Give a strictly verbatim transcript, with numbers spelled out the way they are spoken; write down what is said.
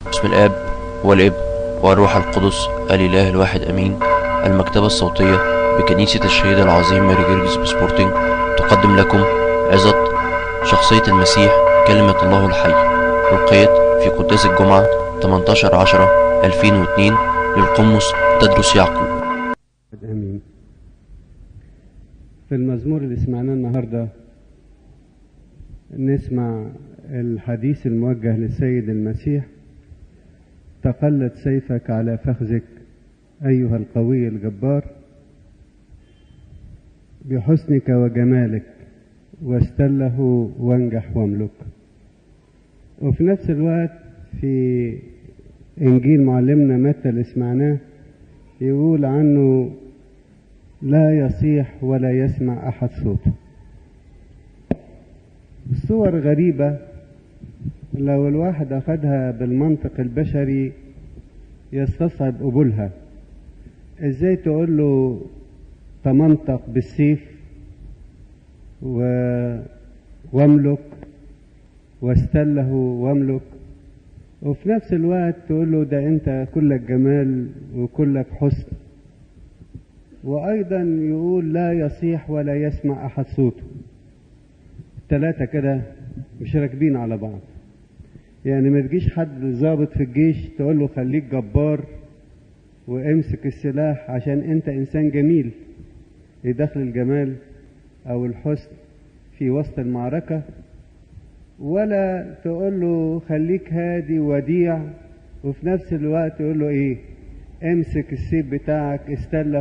بسم الآب والابن والروح القدس الإله الواحد أمين. المكتبة الصوتية بكنيسة الشهيد العظيم ماري جرجس بسبورتنج تقدم لكم عظة شخصية المسيح كلمة الله الحي، ألقيت في قداس الجمعة ثمانية عشر عشرة ألفين واثنين للقمص تدرس يعقوب. امين. في المزمور اللي سمعناه النهارده نسمع الحديث الموجه للسيد المسيح: تقلد سيفك على فخذك ايها القوي الجبار، بحسنك وجمالك واستله وانجح واملك. وفي نفس الوقت في انجيل معلمنا متى اللي سمعناه يقول عنه: لا يصيح ولا يسمع احد صوته. الصور غريبة لو الواحد اخدها بالمنطق البشري يستصعب قبولها. ازاي تقول له تمنطق بالسيف و... واملك واستله واملك، وفي نفس الوقت تقول له ده انت كلك جمال وكلك حسن، وايضا يقول لا يصيح ولا يسمع احد صوته. الثلاثة كده مش راكبين على بعض. يعني ما تجيش حد ضابط في الجيش تقول له خليك جبار وامسك السلاح عشان انت انسان جميل، يدخل الجمال او الحسن في وسط المعركة، ولا تقول له خليك هادي وديع وفي نفس الوقت تقول له ايه امسك السيف بتاعك استله